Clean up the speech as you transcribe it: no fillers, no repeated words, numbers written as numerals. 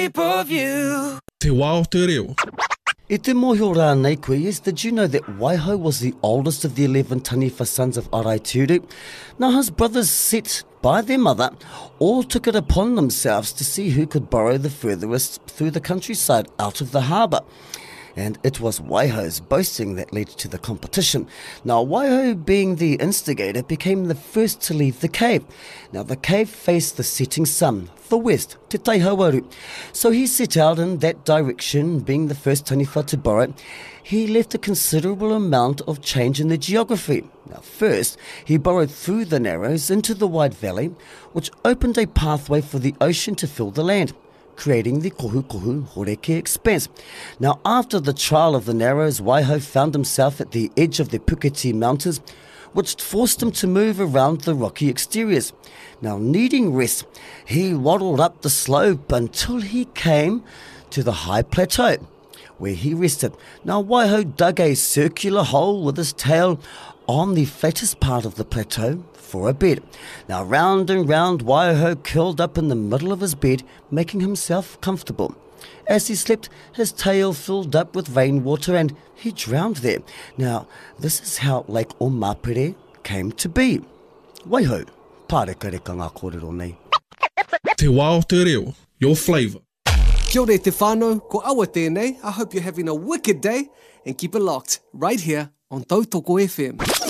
Te wā o te reo. I te mōhio rānei koe, yes, did you know that Waiho was the oldest of the 11 Taniwha sons of Araituru? Now his brothers, set by their mother, all took it upon themselves to see who could burrow the furthest through the countryside out of the harbour. And it was Waiho's boasting that led to the competition. Now, Waiho, being the instigator, became the first to leave the cave. Now, the cave faced the setting sun, the west, Te Taihawaru. So he set out in that direction, being the first Taniwha to burrow. He left a considerable amount of change in the geography. Now, first, he burrowed through the Narrows into the wide valley, which opened a pathway for the ocean to fill the land, creating the Kohukohu Horeke expanse. Now, after the trial of the Narrows, Waiho found himself at the edge of the Puketi Mountains, which forced him to move around the rocky exteriors. Now, needing rest, he waddled up the slope until he came to the high plateau, where he rested. Now, Waiho dug a circular hole with his tail on the flattest part of the plateau for a bed. Now, round and round, Waiho curled up in the middle of his bed, making himself comfortable. As he slept, his tail filled up with rainwater and he drowned there. Now, this is how Lake Omapere came to be. Waiho, pārekareka ngā kōrero nei. Te wā o te reo, your flavour. Kia ora te whānau, ko awa tēnei. I hope you're having a wicked day and keep it locked right here on Tautoko FM.